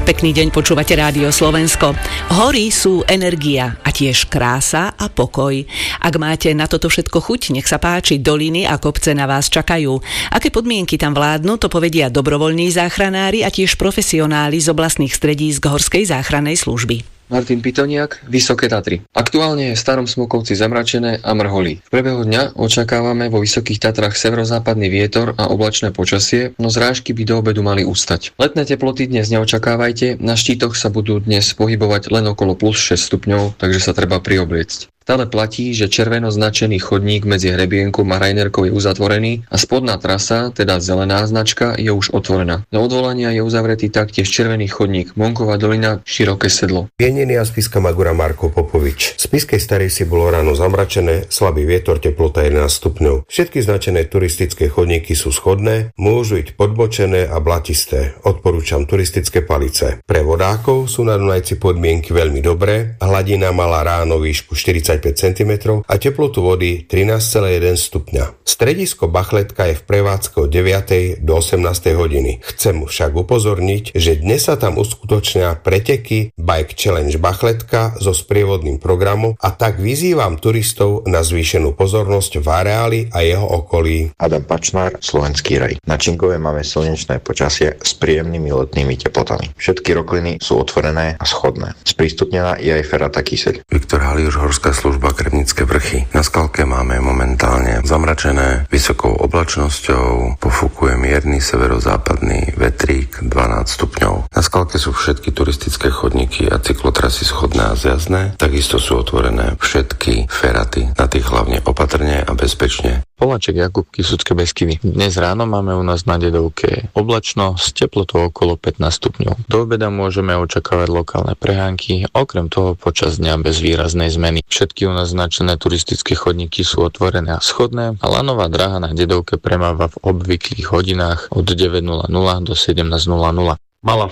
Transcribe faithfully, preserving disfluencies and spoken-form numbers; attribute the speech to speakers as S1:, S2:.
S1: Pekný deň, počúvate Rádio Slovensko. Hory sú energia a tiež krása a pokoj. Ak máte na toto všetko chuť, nech sa páči, doliny a kopce na vás čakajú. Aké podmienky tam vládnu, to povedia dobrovoľní záchranári a tiež profesionáli z oblastných stredísk Horskej záchrannej služby.
S2: Martin Pitoniak, Vysoké Tatry. Aktuálne je v Starom Smokovci zamračené a mrholí. V priebehu dňa očakávame vo Vysokých Tatrách severozápadný vietor a oblačné počasie, no zrážky by do obedu mali ustať. Letné teploty dnes neočakávajte, na štítoch sa budú dnes pohybovať len okolo plus šesť stupňov, takže sa treba priobliecť. Stále platí, že červeno značený chodník medzi Hrebienkom a Rajnerkou je uzatvorený a spodná trasa, teda zelená značka, je už otvorená. Do odvolania je uzavretý taktiež červený chodník Monková dolina, Široké sedlo.
S3: Vienený a Spišská Magura Marko Popovič. V Spišskej Starej si bolo ráno zamračené, slabý vietor, teplota jedenásť stupňov. Všetky značené turistické chodníky sú schodné, môžu byť podbočené a blatisté. Odporúčam turistické palice. Pre vodákov sú na Dunajci podmienky veľmi dobré, hladina mala ráno výšku štyridsaťpäť centimetrov a teplotu vody trinásť celá jeden stupňa. Stredisko Bachletka je v prevádzke od deviatej do osemnástej hodiny. Chcem však upozorniť, že dnes sa tam uskutočnia preteky Bike Challenge Bachletka so sprievodným programom a tak vyzývam turistov na zvýšenú pozornosť v areáli a jeho okolí.
S4: Adam Pačnár, Slovenský raj. Na Činkove máme slnečné počasie s príjemnými letnými teplotami. Všetky rokliny sú otvorené a schodné. Sprístupnená je aj ferata kyseľ.
S5: Viktor Haliuš, Horská služba Kremnické vrchy. Na Skalke máme momentálne zamračené vysokou oblačnosťou, pofúkuje mierny severozápadný vetrík dvanásť stupňov. Na Skalke sú všetky turistické chodníky a cyklotrasy schodné a zjazdné, takisto sú otvorené všetky feraty, na tých hlavne opatrne a bezpečne.
S6: Poláček Jakub, Kysucké Beskyvy. Dnes ráno máme u nás na Dedovke oblačno s teplotou okolo pätnásť stupňov. Do obeda môžeme očakávať lokálne prehánky, okrem toho počas dňa bez výraznej zmeny. Všetky u nás značené turistické chodníky sú otvorené a schodné a lanová dráha na Dedovke premáva v obvyklých hodinách od deväť nula nula do sedemnásť nula nula. Mala